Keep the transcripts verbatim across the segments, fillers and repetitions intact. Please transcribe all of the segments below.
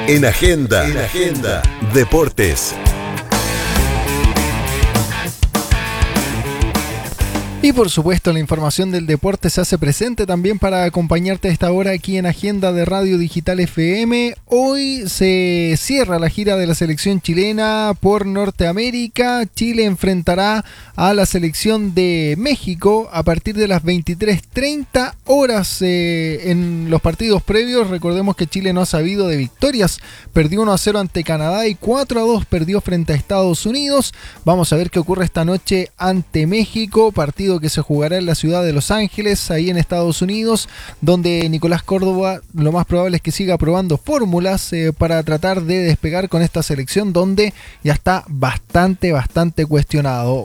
En Agenda, en Agenda, Deportes. Y por supuesto la información del deporte se hace presente también para acompañarte a esta hora aquí en Agenda de Radio Digital F M. Hoy se cierra la gira de la selección chilena por Norteamérica. Chile enfrentará a la selección de México a partir de las veintitrés treinta horas eh, en los partidos previos. Recordemos que Chile no ha sabido de victorias. Perdió uno a cero ante Canadá y cuatro a dos perdió frente a Estados Unidos. Vamos a ver qué ocurre esta noche ante México, partido que se jugará en la ciudad de Los Ángeles, ahí en Estados Unidos, donde Nicolás Córdoba lo más probable es que siga probando fórmulas eh, para tratar de despegar con esta selección, donde ya está bastante, bastante cuestionado.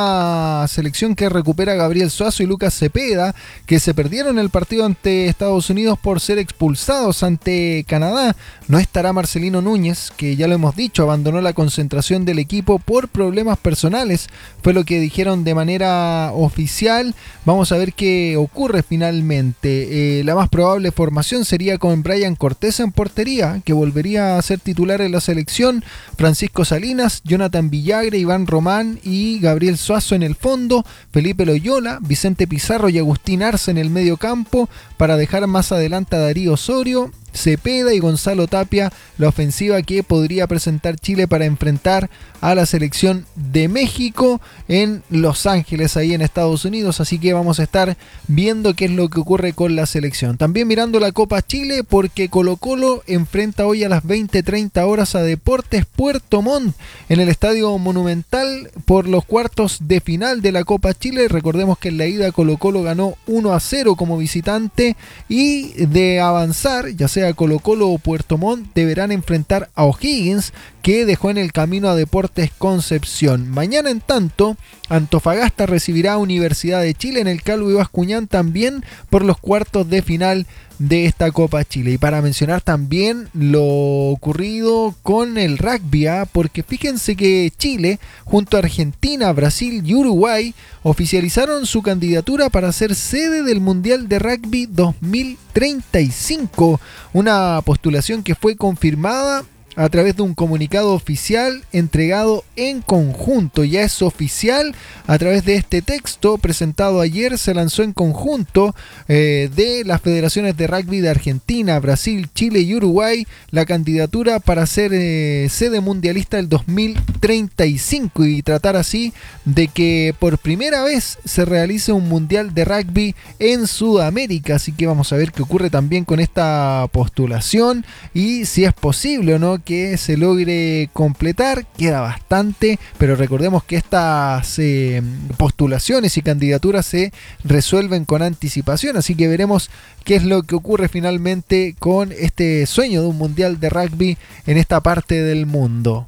Una selección que recupera a Gabriel Suazo y Lucas Cepeda, que se perdieron el partido ante Estados Unidos por ser expulsados ante Canadá. No estará Marcelino Núñez, que ya lo hemos dicho, abandonó la concentración del equipo por problemas personales, fue lo que dijeron de manera oficial. Vamos a ver qué ocurre finalmente. Eh, la más probable formación sería con Brian Cortés en portería, que volvería a ser titular en la selección, Francisco Salinas, Jonathan Villagre, Iván Román y Gabriel Suazo en el fondo, Felipe Loyola, Vicente Pizarro y Agustín Arce en el medio campo, para dejar más adelante a Darío Osorio, Cepeda y Gonzalo Tapia, la ofensiva que podría presentar Chile para enfrentar a la selección de México en Los Ángeles, ahí en Estados Unidos. Así que vamos a estar viendo qué es lo que ocurre con la selección. También mirando la Copa Chile, porque Colo Colo enfrenta hoy a las veinte treinta horas a Deportes Puerto Montt en el Estadio Monumental por los cuartos de final de la Copa Chile. Recordemos que en la ida Colo Colo ganó uno a cero como visitante, y de avanzar, ya sea Colo Colo o Puerto Montt, deberán enfrentar a O'Higgins, que dejó en el camino a Deportes Concepción. Mañana, en tanto, Antofagasta recibirá a Universidad de Chile en el Calvo Bascuñán, también por los cuartos de final de esta Copa Chile. Y para mencionar también lo ocurrido con el rugby, ¿eh? porque fíjense que Chile, junto a Argentina, Brasil y Uruguay, oficializaron su candidatura para ser sede del Mundial de Rugby dos mil treinta y cinco, una postulación que fue confirmada a través de un comunicado oficial entregado en conjunto. Ya es oficial a través de este texto presentado ayer. Se lanzó en conjunto eh, de las federaciones de rugby de Argentina, Brasil, Chile y Uruguay la candidatura para ser eh, sede mundialista del dos mil treinta y cinco, y tratar así de que por primera vez se realice un mundial de rugby en Sudamérica. Así que vamos a ver qué ocurre también con esta postulación y si es posible o no que se logre completar. Queda bastante, pero recordemos que estas eh, postulaciones y candidaturas se resuelven con anticipación, así que veremos qué es lo que ocurre finalmente con este sueño de un mundial de rugby en esta parte del mundo.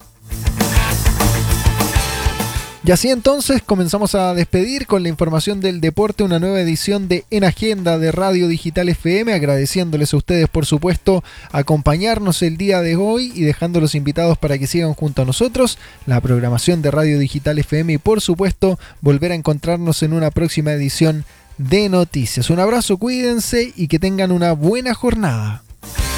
Y así entonces comenzamos a despedir con la información del deporte, una nueva edición de En Agenda de Radio Digital F M, agradeciéndoles a ustedes por supuesto acompañarnos el día de hoy y dejándolos invitados para que sigan junto a nosotros la programación de Radio Digital F M y por supuesto volver a encontrarnos en una próxima edición de noticias. Un abrazo, cuídense y que tengan una buena jornada.